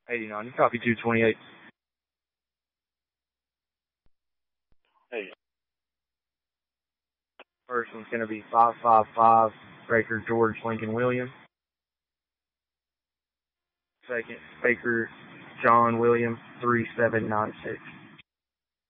89, you copy 228. Hey. First one's going to be 555 Baker George Lincoln William. Second, Baker John William 3796.